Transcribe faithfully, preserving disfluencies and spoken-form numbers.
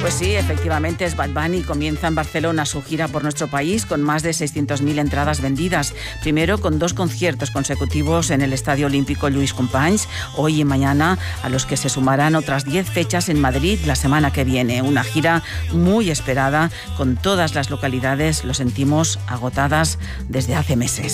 Pues sí, efectivamente es Bad Bunny. Comienza en Barcelona su gira por nuestro país con más de seiscientas mil entradas vendidas. Primero con dos conciertos consecutivos en el Estadio Olímpico Lluís Companys, hoy y mañana, a los que se sumarán otras diez fechas en Madrid la semana que viene. Una gira muy esperada, con todas las localidades, lo sentimos, agotadas desde hace meses.